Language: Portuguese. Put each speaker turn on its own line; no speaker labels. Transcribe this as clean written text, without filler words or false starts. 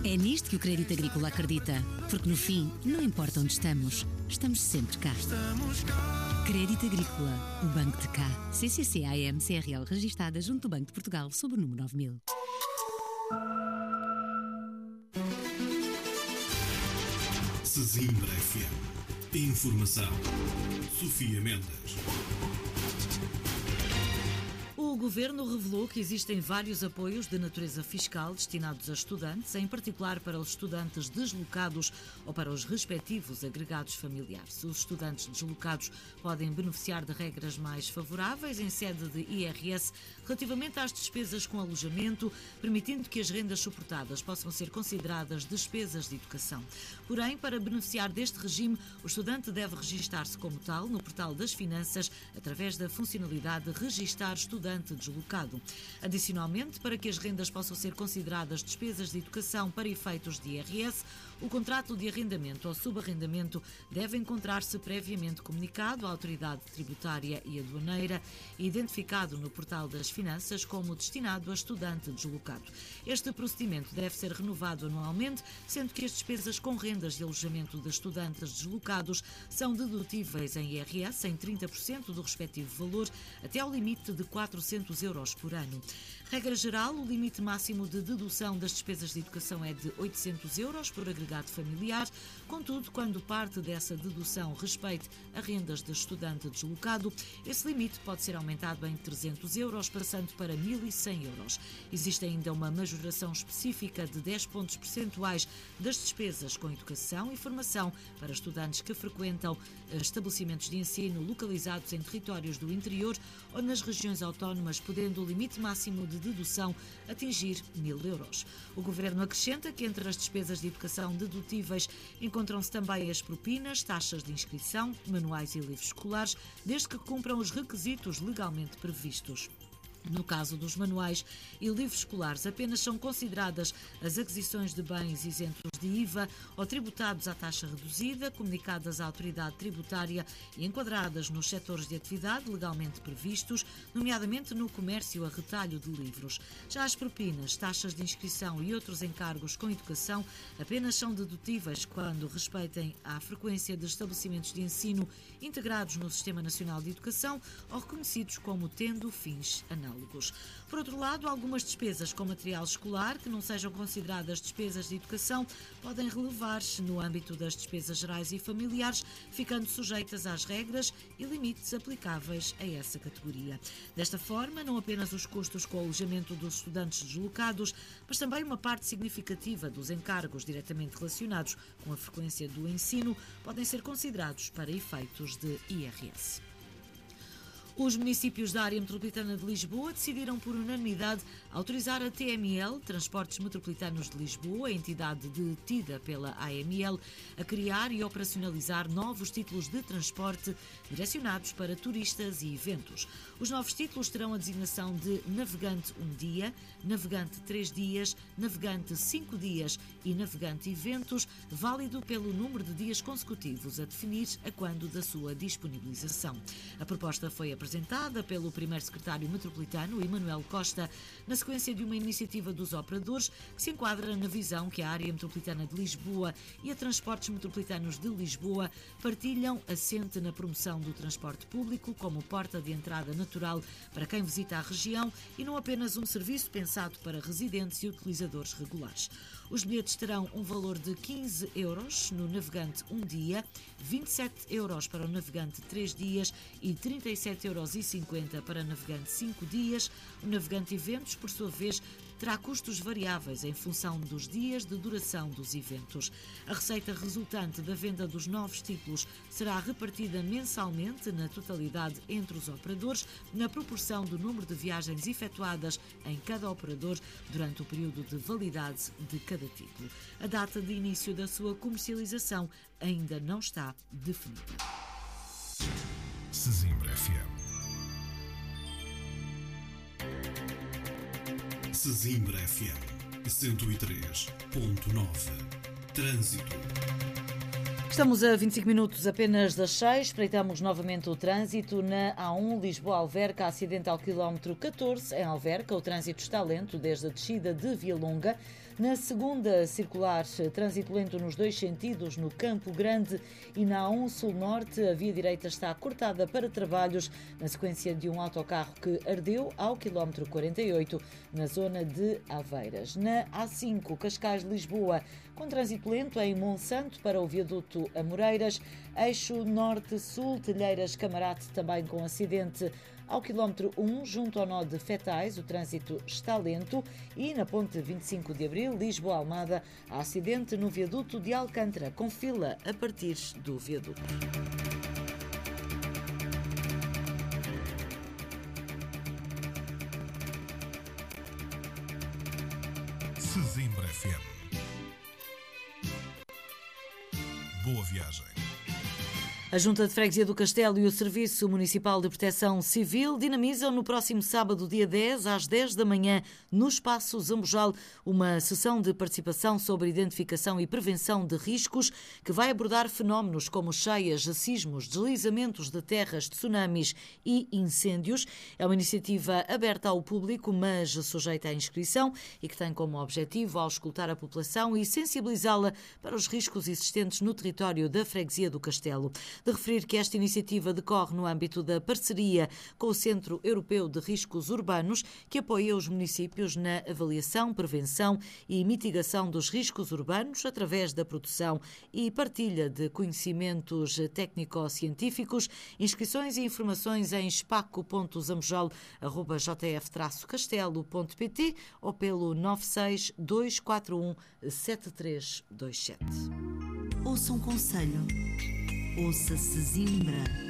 É nisto que o Crédito Agrícola acredita, porque no fim, não importa onde estamos sempre cá. Crédito Agrícola, o banco de cá. CCC-AM CRL registada junto do Banco de Portugal sob o número 9000.
Sesimbra FM. Informação. Sofia Mendes.
O Governo revelou que existem vários apoios de natureza fiscal destinados a estudantes, em particular para os estudantes deslocados ou para os respectivos agregados familiares. Os estudantes deslocados podem beneficiar de regras mais favoráveis em sede de IRS relativamente às despesas com alojamento, permitindo que as rendas suportadas possam ser consideradas despesas de educação. Porém, para beneficiar deste regime, o estudante deve registar-se como tal no portal das finanças através da funcionalidade Registar Estudante Deslocado. Adicionalmente, para que as rendas possam ser consideradas despesas de educação para efeitos de IRS, o contrato de arrendamento ou subarrendamento deve encontrar-se previamente comunicado à autoridade tributária e aduaneira e identificado no portal das finanças como destinado a estudante deslocado. Este procedimento deve ser renovado anualmente, sendo que as despesas com rendas de alojamento de estudantes deslocados são dedutíveis em IRS em 30% do respectivo valor, até ao limite de 400 euros por ano. Regra geral, o limite máximo de dedução das despesas de educação é de 800 euros por agregado familiar. Contudo, quando parte dessa dedução respeite a rendas de estudante deslocado, esse limite pode ser aumentado em 300 euros, passando para 1.100 euros. Existe ainda uma majoração específica de 10 pontos percentuais das despesas com educação e formação para estudantes que frequentam estabelecimentos de ensino localizados em territórios do interior ou nas regiões autónomas, podendo o limite máximo de dedução atingir 1.000 euros. O Governo acrescenta que entre as despesas de educação dedutíveis encontram-se também as propinas, taxas de inscrição, manuais e livros escolares, desde que cumpram os requisitos legalmente previstos. No caso dos manuais e livros escolares, apenas são consideradas as aquisições de bens isentos de IVA ou tributados à taxa reduzida, comunicadas à autoridade tributária e enquadradas nos setores de atividade legalmente previstos, nomeadamente no comércio a retalho de livros. Já as propinas, taxas de inscrição e outros encargos com educação apenas são dedutíveis quando respeitem à frequência de estabelecimentos de ensino integrados no Sistema Nacional de Educação ou reconhecidos como tendo fins análogos. Por outro lado, algumas despesas com material escolar que não sejam consideradas despesas de educação podem relevar-se no âmbito das despesas gerais e familiares, ficando sujeitas às regras e limites aplicáveis a essa categoria. Desta forma, não apenas os custos com o alojamento dos estudantes deslocados, mas também uma parte significativa dos encargos diretamente relacionados com a frequência do ensino podem ser considerados para efeitos de IRS. Os municípios da área metropolitana de Lisboa decidiram por unanimidade autorizar a TML, Transportes Metropolitanos de Lisboa, a entidade detida pela AML, a criar e operacionalizar novos títulos de transporte direcionados para turistas e eventos. Os novos títulos terão a designação de Navegante 1 dia, Navegante 3 dias, Navegante 5 dias e Navegante Eventos, válido pelo número de dias consecutivos a definir a quando da sua disponibilização. A proposta foi apresentada pelo primeiro secretário metropolitano, Emanuel Costa, na sequência de uma iniciativa dos operadores que se enquadra na visão que a área metropolitana de Lisboa e a Transportes Metropolitanos de Lisboa partilham, assente na promoção do transporte público como porta de entrada natural para quem visita a região e não apenas um serviço pensado para residentes e utilizadores regulares. Os bilhetes terão um valor de 15 euros no Navegante 1 dia, 27 euros para o Navegante 3 dias e 37,50 euros para Navegante 5 dias. O Navegante Eventos, por sua vez, terá custos variáveis em função dos dias de duração dos eventos. A receita resultante da venda dos novos títulos será repartida mensalmente na totalidade entre os operadores, na proporção do número de viagens efetuadas em cada operador durante o período de validade de cada título. A data de início da sua comercialização ainda não está definida.
Sesimbra FM. Sesimbra FM 103.9. Trânsito.
Estamos a 25 minutos apenas das 6. Espreitamos novamente o trânsito na A1 Lisboa-Alverca, acidente ao quilómetro 14. Em Alverca, o trânsito está lento desde a descida de Vialonga. Na segunda circular, trânsito lento nos dois sentidos, no Campo Grande, e na A1 Sul-Norte, a via direita está cortada para trabalhos na sequência de um autocarro que ardeu ao quilómetro 48, na zona de Aveiras. Na A5 Cascais-Lisboa, com trânsito lento em Monsanto para o viaduto Amoreiras, eixo Norte-Sul, Telheiras-Camarate também com acidente ao quilómetro 1, junto ao nó de Fetais, o trânsito está lento, e na ponte 25 de Abril, Lisboa-Almada, há acidente no viaduto de Alcântara, com fila a partir do viaduto.
Sesimbra FM. Boa viagem.
A Junta de Freguesia do Castelo e o Serviço Municipal de Proteção Civil dinamizam no próximo sábado, dia 10, às 10 da manhã, no Espaço Zambojal, uma sessão de participação sobre identificação e prevenção de riscos que vai abordar fenómenos como cheias, sismos, deslizamentos de terras, tsunamis e incêndios. É uma iniciativa aberta ao público, mas sujeita à inscrição e que tem como objetivo auscultar a população e sensibilizá-la para os riscos existentes no território da Freguesia do Castelo. De referir que esta iniciativa decorre no âmbito da parceria com o Centro Europeu de Riscos Urbanos, que apoia os municípios na avaliação, prevenção e mitigação dos riscos urbanos através da produção e partilha de conhecimentos técnico-científicos. Inscrições e informações em spaco.zambojal@jf-castelo.pt ou pelo 962417327.
Ouça um conselho. Ouça Sesimbra.